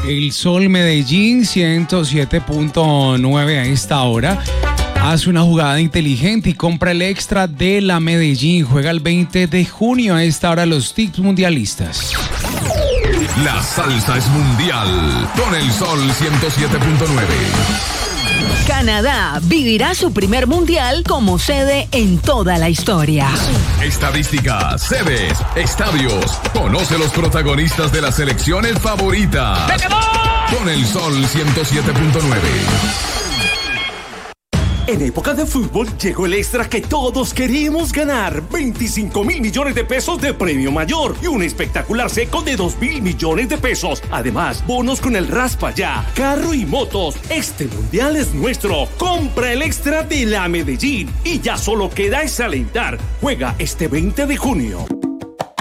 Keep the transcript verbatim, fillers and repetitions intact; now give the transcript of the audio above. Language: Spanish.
El Sol Medellín ciento siete punto nueve a esta hora. Haz una jugada inteligente y compra el extra de la Medellín. Juega el veinte de junio a esta hora los tips mundialistas. La salsa es mundial con el Sol ciento siete punto nueve. Canadá vivirá su primer mundial como sede en toda la historia. Estadísticas, sedes, estadios. Conoce los protagonistas de las selecciones favoritas. Con el Sol ciento siete punto nueve. En época de fútbol llegó el extra que todos queríamos ganar. veinticinco mil millones de pesos de premio mayor y un espectacular seco de dos mil millones de pesos. Además, bonos con el Raspa Ya, carro y motos. Este mundial es nuestro. Compra el extra de la Medellín y ya solo queda es alentar. Juega este veinte de junio.